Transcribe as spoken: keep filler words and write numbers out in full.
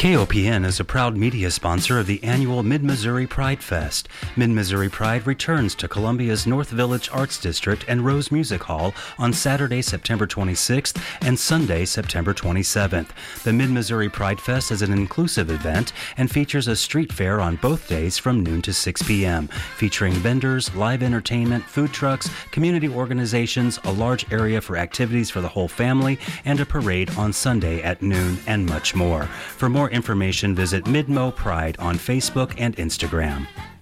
K O P N is a proud media sponsor of the annual Mid-Missouri Pride Fest. Mid-Missouri Pride returns to Columbia's North Village Arts District and Rose Music Hall on Saturday, September twenty-sixth and Sunday, September twenty-seventh. The Mid-Missouri Pride Fest is an inclusive event and features a street fair on both days from noon to six p.m., featuring vendors, live entertainment, food trucks, community organizations, a large area for activities for the whole family, and a parade on Sunday at noon, and much more. For more information, visit Midmo Pride on Facebook and Instagram.